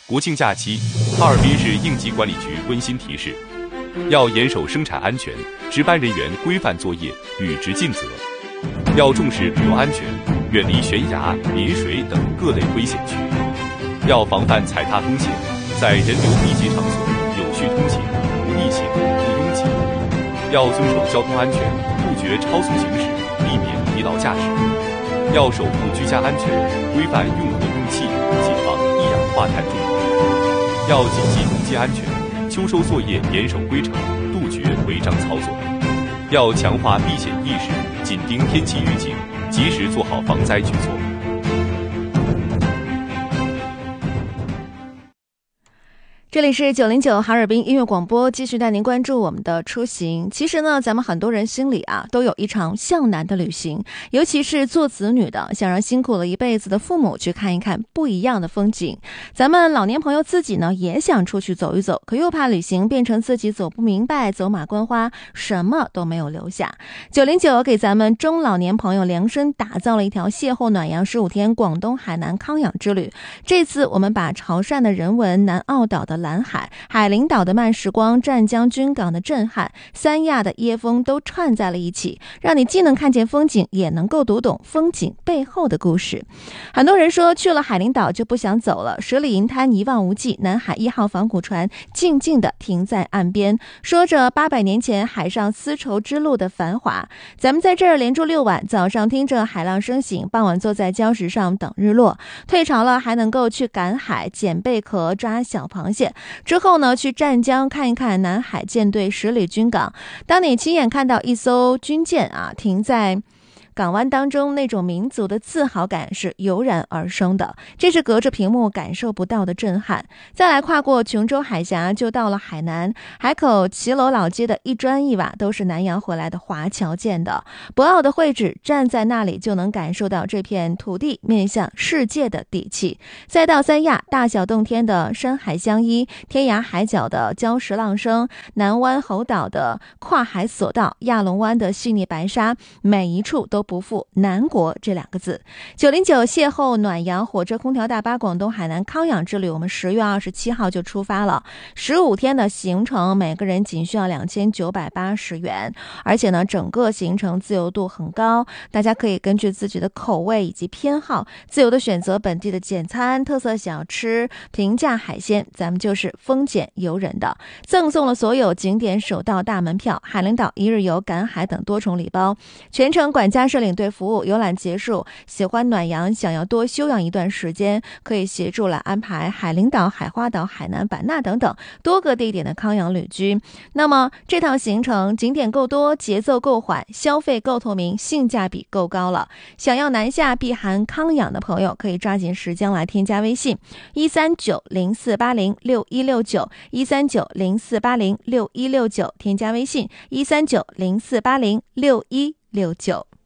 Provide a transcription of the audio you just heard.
国庆假期，哈尔滨市应急管理局温馨提示：要严守生产安全，值班人员规范作业，履职尽责；要重视旅游安全，远离悬崖、临水等各类危险区；要防范踩踏风险，在人流密集场所有序通行，不逆行、不拥挤；要遵守交通安全，杜绝超速行驶，避免疲劳驾驶；要守护居家安全，规范用火用气，谨防一氧化碳中毒；要谨记农机安全，秋收作业严守规程，杜绝违章操作；要强化避险意识，紧盯天气预警，及时做好防灾举措。 这里是909哈尔滨音乐广播，继续带您关注我们的出行。其实呢，咱们很多人心里都有一场向南的旅行，尤其是做子女的，想让辛苦了一辈子的父母去看一看不一样的风景。咱们老年朋友自己呢，也想出去走一走，可又怕旅行变成自己走不明白，走马观花，什么都没有留下。909给咱们中老年朋友量身打造了一条邂逅暖阳15天广东海南康养之旅。这次我们把潮汕的人文、南澳岛的蓝海、海陵岛的慢时光、湛江军港的震撼、三亚的椰风都串在了一起，让你既能看见风景，也能够读懂风景背后的故事。很多人说去了海陵岛就不想走了，十里银滩一望无际，南海1号仿古船静静地停在岸边，说着800年前海上丝绸之路的繁华。咱们在这儿连住6晚，早上听着海浪声醒，傍晚坐在礁石上等日落，退潮了还能够去赶海、捡贝壳、抓小螃蟹。之后呢，去湛江看一看南海舰队十里军港。当你亲眼看到一艘军舰停在港湾当中，那种民族的自豪感是油然而生的，这是隔着屏幕感受不到的震撼。再来跨过琼州海峡，就到了海南海口骑楼老街的一砖一瓦都是南洋回来的华侨建的，博鳌的绘制，站在那里就能感受到这片土地面向世界的底气。再到三亚，大小洞天的山海相依，天涯海角的礁石浪声，南湾猴岛的跨海索道，亚龙湾的细腻白沙，每一处都不负南国这2个字。909邂逅暖阳火车空调大巴广东海南康养之旅，我们10月27号就出发了，15天的行程，每个人仅需要2980元，而且呢，整个行程自由度很高，大家可以根据自己的口味以及偏好，自由的选择本地的简餐、特色小吃、平价海鲜，咱们就是丰俭由人的，赠送了所有景点首到大门票、海陵岛1日游、赶海等多重礼包，全程管家摄领队服务。游览结束，喜欢暖阳，想要多休养一段时间，可以协助来安排海陵岛、海花岛、海南、版纳等等多个地点的康养旅居。那么这趟行程景点够多，节奏够缓，消费够透明，性价比够高了。想要南下避寒康养的朋友，可以抓紧时间来添加微信13904806169 13904806169，添加微信13904806169。